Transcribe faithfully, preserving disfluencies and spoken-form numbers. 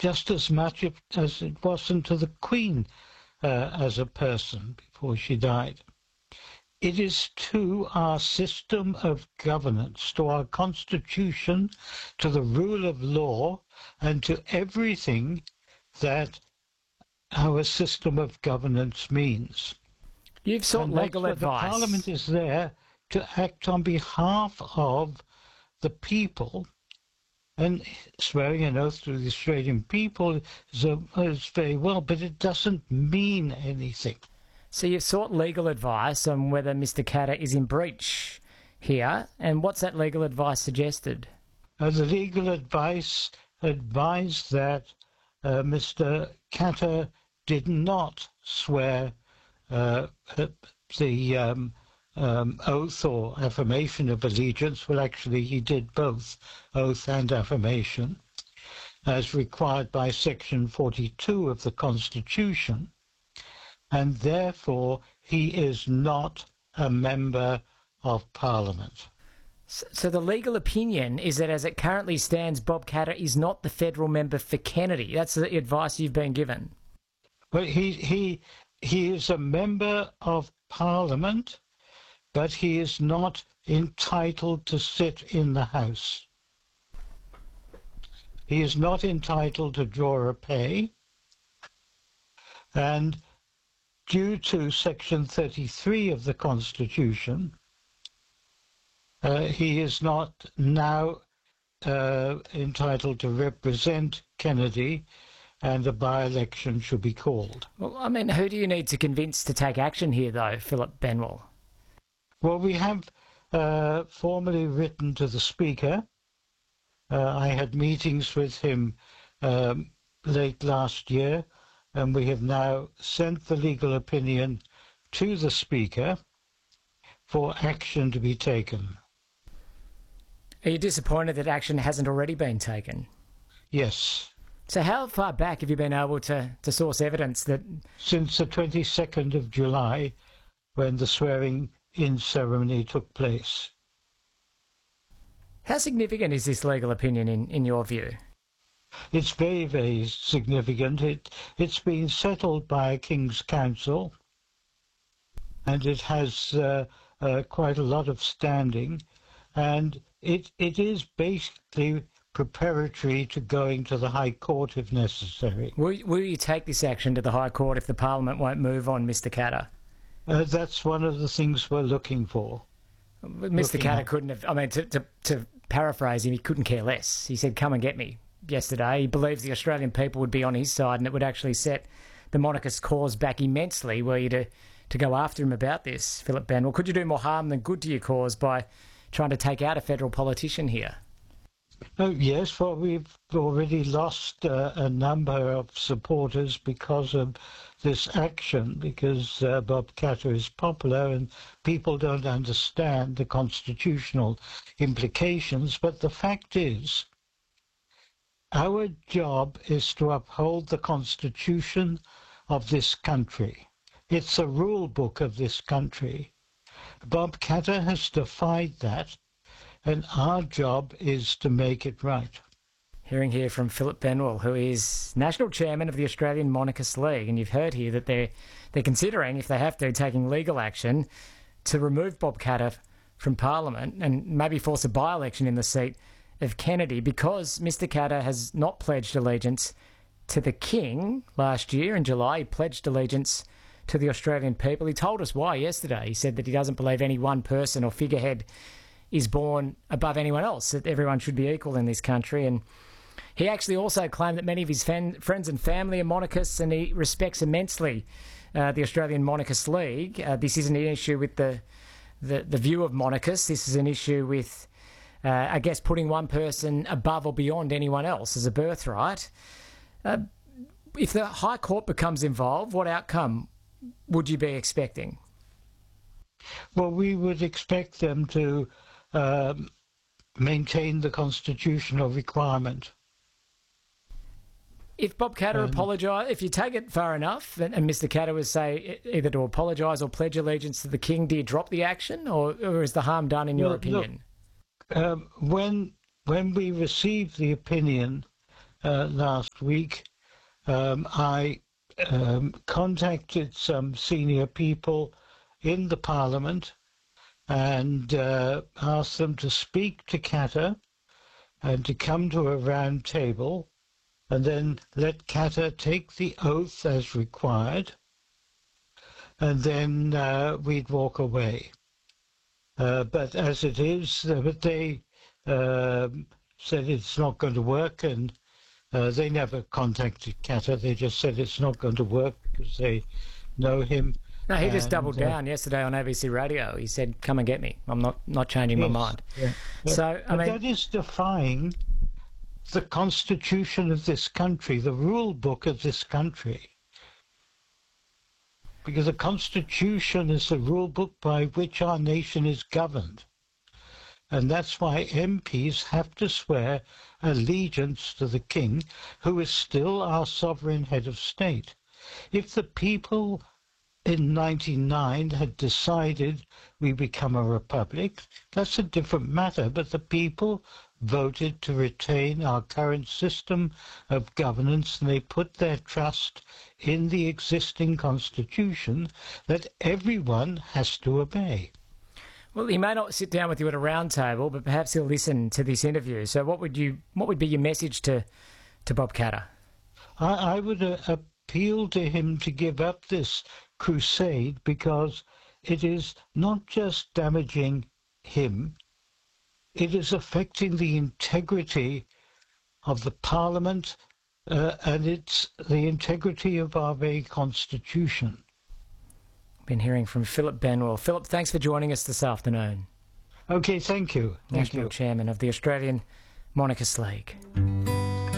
just as much as it wasn't to the Queen uh, as a person before she died. It is to our system of governance, to our constitution, to the rule of law, and to everything that our system of governance means. You've sought and legal advice. The Parliament is there to act on behalf of the people, and swearing an oath to the Australian people is, a, is very well, but it doesn't mean anything. So you've sought legal advice on whether Mister Katter is in breach here, and what's that legal advice suggested? Uh, the legal advice advised that uh, Mister Katter did not swear uh, the um, um, oath or affirmation of allegiance. Well, actually, he did both, oath and affirmation, as required by Section forty-two of the Constitution. And therefore he is not a member of Parliament. So the legal opinion is that as it currently stands, Bob Katter is not the federal member for Kennedy. That's the advice you've been given. Well, he, he, he is a member of Parliament, but he is not entitled to sit in the House. He is not entitled to draw a pay, and due to Section thirty-three of the Constitution, uh, he is not now uh, entitled to represent Kennedy, and a by-election should be called. Well, I mean, who do you need to convince to take action here, though, Philip Benwell? Well, we have uh, formally written to the Speaker. Uh, I had meetings with him um, late last year, and we have now sent the legal opinion to the Speaker for action to be taken. Are you disappointed that action hasn't already been taken? Yes. So how far back have you been able to, to source evidence that... Since the twenty-second of July, when the swearing-in ceremony took place. How significant is this legal opinion in, in your view? It's very, very significant. It, it's been settled by a King's Council, and it has uh, uh, quite a lot of standing, and it it is basically preparatory to going to the High Court if necessary. Will, will you take this action to the High Court if the Parliament won't move on Mister Katter? Uh, that's one of the things we're looking for. Mister Looking Katter at. couldn't have... I mean, to, to, to paraphrase him, he couldn't care less. He said, come and get me. Yesterday, he believes the Australian people would be on his side, and it would actually set the monarchist cause back immensely were you to, to go after him about this, Philip Benwell. Could you do more harm than good to your cause by trying to take out a federal politician here? Oh, yes, well, we've already lost uh, a number of supporters because of this action, because uh, Bob Katter is popular and people don't understand the constitutional implications. But the fact is, our job is to uphold the Constitution of this country. It's the rule book of this country. Bob Katter has defied that, and our job is to make it right. Hearing here from Philip Benwell, who is National Chairman of the Australian Monarchist League, and you've heard here that they're, they're considering, if they have to, taking legal action to remove Bob Katter from Parliament and maybe force a by-election in the seat of Kennedy, because Mister Katter has not pledged allegiance to the King last year in July. He pledged allegiance to the Australian people. He told us why yesterday. He said that he doesn't believe any one person or figurehead is born above anyone else, that everyone should be equal in this country. And he actually also claimed that many of his fan, friends and family are monarchists, and he respects immensely uh, the Australian Monarchist League. Uh, this isn't an issue with the, the, the view of monarchists. This is an issue with Uh, I guess putting one person above or beyond anyone else as a birthright. Uh, if the High Court becomes involved, what outcome would you be expecting? Well, we would expect them to um, maintain the constitutional requirement. If Bob Katter Um, apologise, if you take it far enough, and, and Mister Katter would say either to apologise or pledge allegiance to the King, do you drop the action, or, or is the harm done in your Well, opinion? Look, um, when when we received the opinion uh, last week, um, I um, contacted some senior people in the Parliament and uh, asked them to speak to Katter and to come to a round table and then let Katter take the oath as required, and then uh, we'd walk away. Uh, but as it is, uh, but they uh, said it's not going to work, and uh, they never contacted Katter. They just said it's not going to work because they know him. No, he just and, doubled uh, down yesterday on A B C Radio. He said, "Come and get me. I'm not not changing yes, my mind." Yeah. So I but mean, that is defying the constitution of this country, the rule book of this country. Because the Constitution is the rule book by which our nation is governed. And that's why M Ps have to swear allegiance to the King, who is still our sovereign head of state. If the people in ninety-nine had decided we become a republic, that's a different matter, but the people voted to retain our current system of governance, and they put their trust in the existing constitution that everyone has to obey. well, he may not sit down with you at a round table, but perhaps he'll listen to this interview. So what would you, what would be your message to, to Bob Katter? I, I would uh, appeal to him to give up this crusade, because it is not just damaging him, it is affecting the integrity of the Parliament uh, and it's the integrity of our very constitution. Been hearing from Philip Benwell. Philip, thanks for joining us this afternoon. Okay, thank you. Thank National you. Chairman of the Australian Monarchist League.